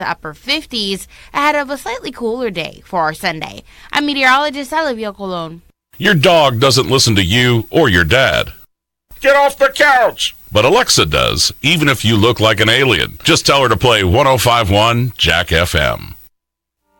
the upper 50s ahead of a slightly cooler day for our Sunday. I'm meteorologist Olivia Colon. Your dog doesn't listen to you or your dad. Get off the couch! But Alexa does, even if you look like an alien. Just tell her to play 105.1 Jack FM.